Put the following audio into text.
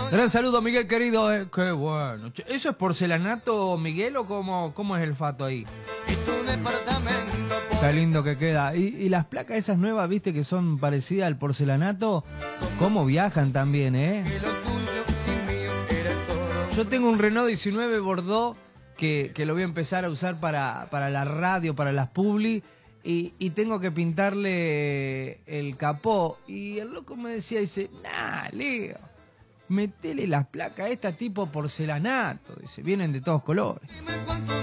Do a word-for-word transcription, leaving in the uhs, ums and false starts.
Gran saludo, Miguel, querido. Eh. Qué bueno. Che, ¿eso es porcelanato, Miguel, o cómo, cómo es el fato ahí? Está lindo que queda. Y, y las placas esas nuevas, viste, que son parecidas al porcelanato, ¿cómo viajan también, eh? Yo tengo un Renault diecinueve Bordeaux que, que lo voy a empezar a usar para, para la radio, para las publi, y, y tengo que pintarle el capó. Y el loco me decía, dice, nah, Leo, metele las placas a esta tipo porcelanato. Dice, vienen de todos colores.